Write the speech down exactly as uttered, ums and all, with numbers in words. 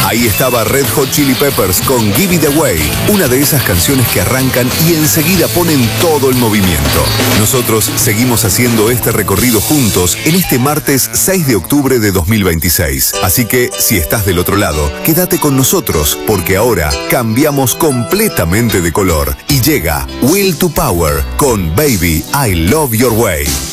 Ahí estaba Red Hot Chili Peppers con Give It Away, una de esas canciones que arrancan y enseguida ponen todo el movimiento. Nosotros seguimos haciendo este recorrido juntos en este martes seis de octubre de dos mil veintiséis. Así que, si estás del otro lado, quédate con nosotros, porque ahora cambiamos completamente de color y llega Will to Power con Baby, I Love Your Way.